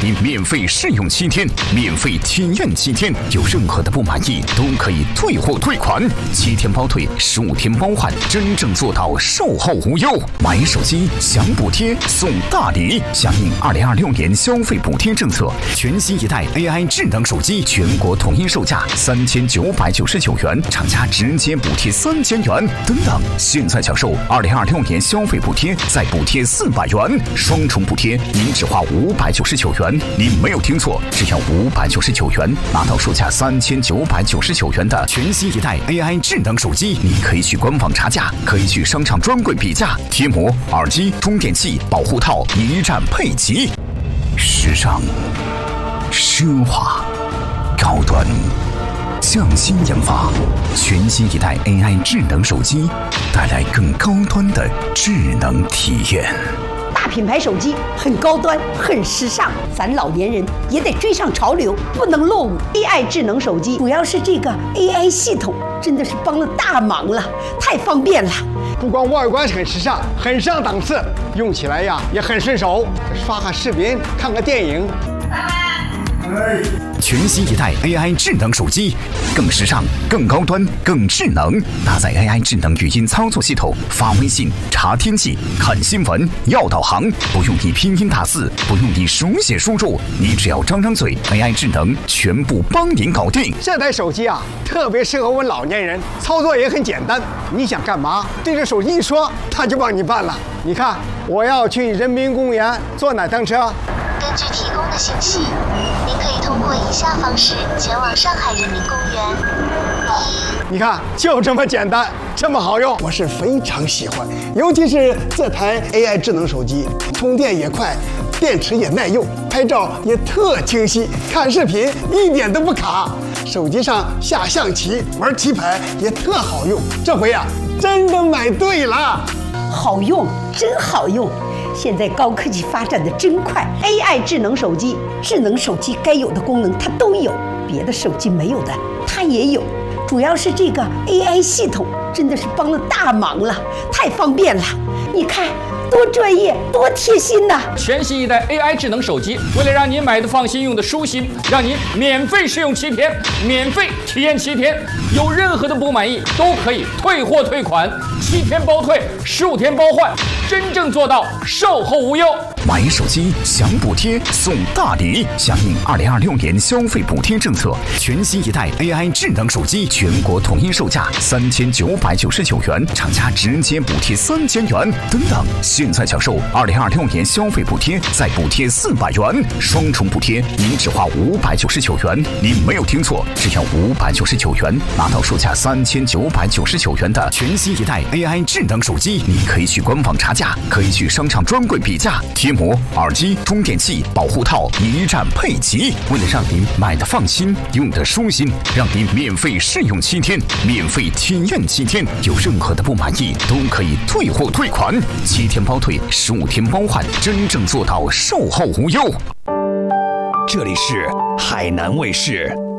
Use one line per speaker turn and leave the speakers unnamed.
您免费试用7天，免费体验7天，有任何的不满意都可以退货退款，7天包退，15天包换，真正做到售后无忧。买手机享补贴送大礼，响应2026年消费补贴政策，全新一代 AI 智能手机全国统一售价3999元，厂家直接补贴3000元。等等，现在享受2026年消费补贴，再补贴400元，双重补贴，您只花599元。您没有听错，只要599元，拿到售价3999元的全新一代 AI 智能手机。你可以去官网查价，可以去商场专柜比价，贴膜、耳机、充电器、保护套一站配齐。时尚、奢华、高端，匠心研发，全新一代 AI 智能手机，带来更高端的智能体验。
大品牌手机很高端，很时尚，咱老年人也得追上潮流，不能落伍。AI 智能手机主要是这个 AI 系统，真的是帮了大忙了，太方便了。
不光外观很时尚，很上档次，用起来呀也很顺手，刷个视频，看个电影。
全新一代 AI 智能手机，更时尚、更高端、更智能，搭载 AI 智能语音操作系统，发微信、查天气、看新闻、要导航，不用你拼音打字，不用你手写输入，你只要张张嘴 ，AI 智能全部帮您搞定。
这台手机啊，特别适合我们老年人，操作也很简单。你想干嘛，对着手机一说，它就帮你办了。你看，我要去人民公园坐哪趟车？
根据提供的信息，您可以通过以下方式前往上海人民公园。
你看，就这么简单，这么好用，我是非常喜欢。尤其是这台 AI 智能手机，充电也快，电池也耐用，拍照也特清晰，看视频一点都不卡。手机上下象棋、玩棋牌也特好用。这回啊，真的买对了，
好用，真好用。现在高科技发展的真快 ，AI 智能手机，智能手机该有的功能它都有，别的手机没有的它也有。主要是这个 AI 系统真的是帮了大忙了，太方便了。你看多专业，多贴心呐！
全新一代 AI 智能手机，为了让您买的放心，用的舒心，让您免费试用7天，免费体验7天，有任何的不满意都可以退货退款，7天包退，15天包换，真正做到售后无忧。
买手机享补贴送大礼，响应2026年消费补贴政策，全新一代 AI 智能手机全国统一售价3999元，厂家直接补贴3000元。等等，现在享受2026年消费补贴，再补贴400元，双重补贴，您只花599元。您没有听错，只要599元，拿到售价3999元的全新一代 AI 智能手机。你可以去官网查价，可以去商场专柜比价，贴膜、耳机、充电器、保护套一站配齐。为了让您买的放心，用的舒心，让您免费试用7天，免费体验7天，有任何的不满意都可以退货退款，7天包退，15天包换，真正做到售后无忧。
这里是海南卫视。